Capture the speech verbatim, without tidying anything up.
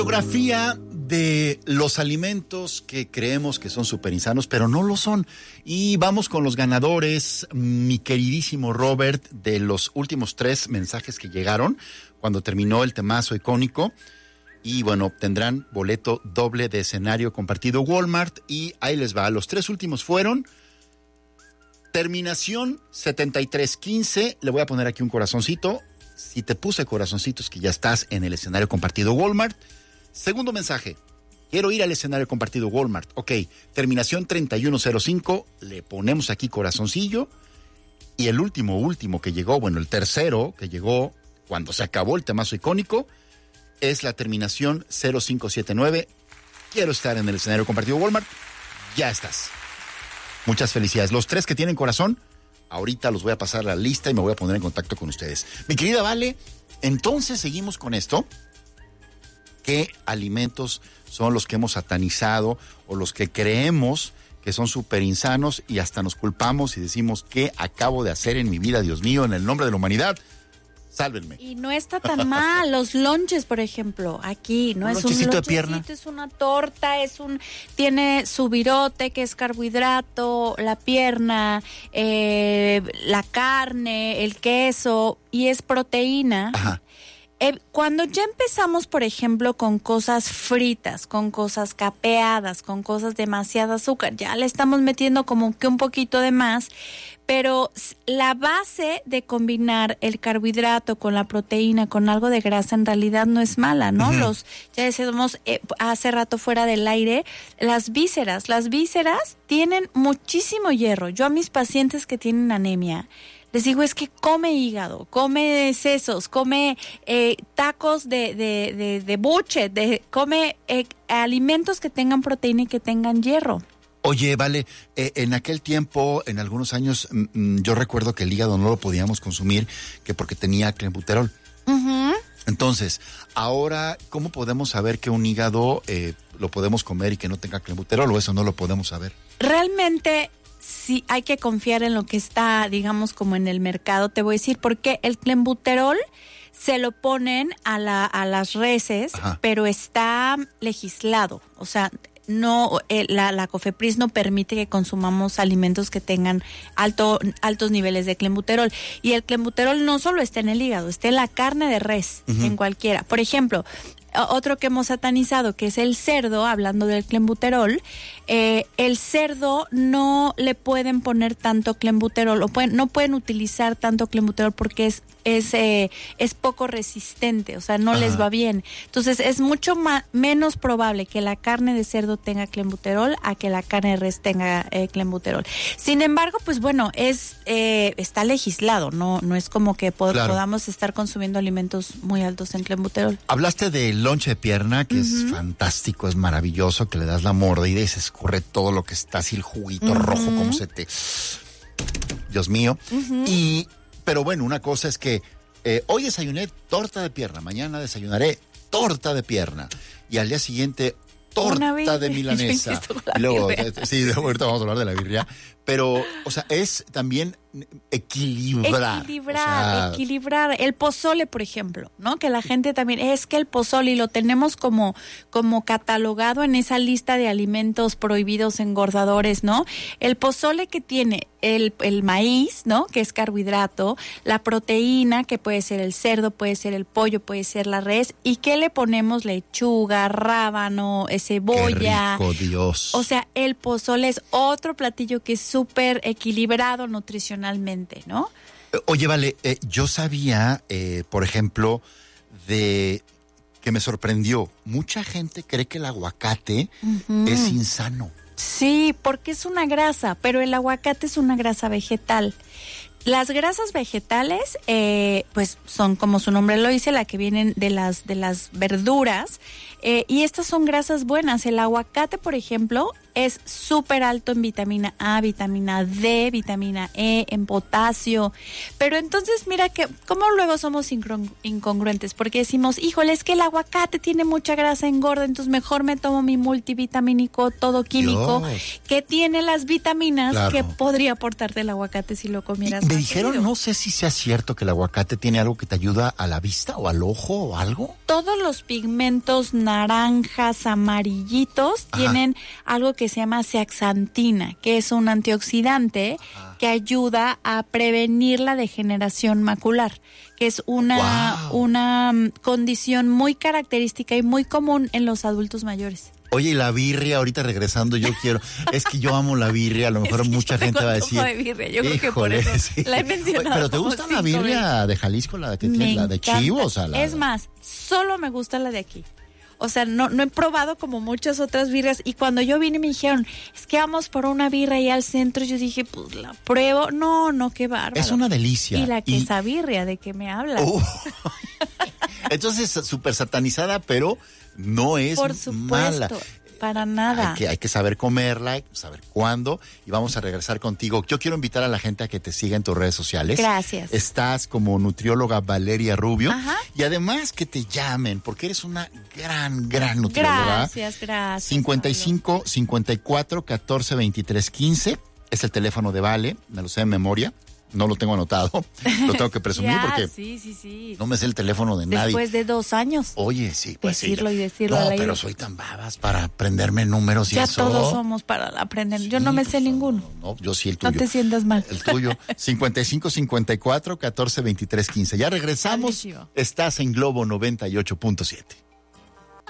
Fotografía de los alimentos que creemos que son súper insanos, pero no lo son. Y vamos con los ganadores, mi queridísimo Robert, de los últimos tres mensajes que llegaron cuando terminó el temazo icónico. Y bueno, obtendrán boleto doble de escenario compartido Walmart. Y ahí les va, los tres últimos fueron terminación setenta y tres quince. Le voy a poner aquí un corazoncito. Si te puse corazoncitos, que ya estás en el escenario compartido Walmart. Segundo mensaje, quiero ir al escenario compartido Walmart. Ok, terminación treinta y uno cero cinco, le ponemos aquí corazoncillo. Y el último, último que llegó, bueno, el tercero que llegó cuando se acabó el temazo icónico, es la terminación cero cinco siete nueve. Quiero estar en el escenario compartido Walmart. Ya estás. Muchas felicidades. Los tres que tienen corazón, ahorita los voy a pasar a la lista y me voy a poner en contacto con ustedes. Mi querida Vale, entonces seguimos con esto. ¿Qué alimentos son los que hemos satanizado o los que creemos que son súper insanos y hasta nos culpamos y decimos, ¿qué acabo de hacer en mi vida, Dios mío, en el nombre de la humanidad? Sálvenme. Y no está tan mal. Los lonches, por ejemplo, aquí no un es un lonchecito de pierna, es una torta, es un tiene su virote que es carbohidrato, la pierna, eh, la carne, el queso y es proteína. Ajá. Eh, cuando ya empezamos, por ejemplo, con cosas fritas, con cosas capeadas, con cosas demasiado azúcar, ya le estamos metiendo como que un poquito de más, pero la base de combinar el carbohidrato con la proteína, con algo de grasa, en realidad no es mala, ¿no? Uh-huh. Los, ya decíamos eh, hace rato fuera del aire, las vísceras, las vísceras tienen muchísimo hierro. Yo a mis pacientes que tienen anemia, les digo, es que come hígado, come sesos, come eh, tacos de, de, de, de buche, de, come eh, alimentos que tengan proteína y que tengan hierro. Oye, Vale, eh, en aquel tiempo, en algunos años, mm, yo recuerdo que el hígado no lo podíamos consumir, que porque tenía clenbuterol. Uh-huh. Entonces, ahora, ¿cómo podemos saber que un hígado eh, lo podemos comer y que no tenga clenbuterol, o eso no lo podemos saber? Realmente sí hay que confiar en lo que está, digamos, como en el mercado. Te voy a decir por qué. El clenbuterol se lo ponen a, la, a las reses, ajá, pero está legislado. O sea, no eh, la, la COFEPRIS no permite que consumamos alimentos que tengan alto, altos niveles de clenbuterol. Y el clenbuterol no solo está en el hígado, está en la carne de res, uh-huh, en cualquiera. Por ejemplo, otro que hemos satanizado, que es el cerdo, hablando del clenbuterol, eh, el cerdo no le pueden poner tanto clenbuterol, o pueden, no pueden utilizar tanto clenbuterol porque es es eh, es poco resistente, o sea, no, ajá, les va bien. Entonces, es mucho más, menos probable que la carne de cerdo tenga clenbuterol a que la carne de res tenga eh, clenbuterol. Sin embargo, pues bueno, es eh, está legislado, no no es como que pod- claro. podamos estar consumiendo alimentos muy altos en clenbuterol. Hablaste del lonche de pierna, que uh-huh, es fantástico, es maravilloso, que le das la mordida y se escurre todo lo que está así, el juguito uh-huh, rojo, como se te... Dios mío. Uh-huh. Y, pero bueno, una cosa es que eh, hoy desayuné torta de pierna, mañana desayunaré torta de pierna y al día siguiente torta de milanesa. Y luego, sí, ahorita vamos a hablar de la birria. Pero, o sea, es también equilibrar. Equilibrar, o sea... equilibrar. El pozole, por ejemplo, ¿no? Que la gente también, es que el pozole, y lo tenemos como, como catalogado en esa lista de alimentos prohibidos engordadores, ¿no? El pozole que tiene el, el maíz, ¿no? Que es carbohidrato, la proteína, que puede ser el cerdo, puede ser el pollo, puede ser la res, y ¿qué le ponemos? Lechuga, rábano, cebolla. Qué rico, Dios. O sea, el pozole es otro platillo que es súper equilibrado nutricionalmente, ¿no? Oye, Vale, eh, yo sabía, eh, por ejemplo, de que me sorprendió, mucha gente cree que el aguacate uh-huh, es insano. Sí, porque es una grasa, pero el aguacate es una grasa vegetal. Las grasas vegetales, eh, pues son, como su nombre lo dice, la que vienen de las de las verduras, eh, y estas son grasas buenas. El aguacate, por ejemplo, es súper alto en vitamina A, vitamina D, vitamina E, en potasio. Pero entonces, mira que cómo luego somos incongruentes, porque decimos, híjole, es que el aguacate tiene mucha grasa, engorda, entonces mejor me tomo mi multivitamínico, todo químico, Dios, que tiene las vitaminas, claro, que podría aportarte el aguacate si lo comieras. Me dijeron, seguido. No sé si sea cierto que el aguacate tiene algo que te ayuda a la vista o al ojo o algo. Todos los pigmentos naturales naranjas, amarillitos, Ajá. tienen algo que se llama zeaxantina, que es un antioxidante Ajá. que ayuda a prevenir la degeneración macular, que es una, wow. una condición muy característica y muy común en los adultos mayores. Oye, y la birria, ahorita regresando, yo quiero, es que yo amo la birria, a lo mejor es que mucha gente va a decir. De birria. Yo creo que por eso sí. la he mencionado. Oye, ¿pero te gusta la birria veces. de Jalisco, la, que tiene, la de Chivo? O sea, la, es más, solo me gusta la de aquí. O sea, no, no he probado como muchas otras birrias. Y cuando yo vine me dijeron, es que vamos por una birria allá al centro. Yo dije, pues la pruebo. No, no, qué bárbaro. Es una delicia. Y la quesabirria, ¿de qué me hablas? Uh. Entonces, súper satanizada, pero no es Por supuesto, mala. Para nada. Hay que, hay que saber comerla, saber cuándo, y vamos a regresar contigo. Yo quiero invitar a la gente a que te siga en tus redes sociales. Gracias. Estás como nutrióloga Valeria Rubio. Ajá. Y además que te llamen, porque eres una gran, gran nutrióloga. Gracias, gracias. cincuenta y cinco, cincuenta y cuatro, catorce, veintitrés, quince es el teléfono de Vale, me lo sé de memoria. No lo tengo anotado, lo tengo que presumir ya, porque sí, sí, sí. no me sé el teléfono de nadie. Después de dos años. Oye, sí, pues decirlo sí. y decirlo No, al aire. pero soy tan babas para aprenderme números y ya eso. Ya todos somos para aprender. Sí, yo no me sé pues, ninguno. No, no, yo sí el tuyo. No te sientas mal. El tuyo, cincuenta y cinco, cincuenta y cuatro, catorce, veintitrés, quince. Ya regresamos. Buenísimo. Estás en Globo noventa y ocho punto siete.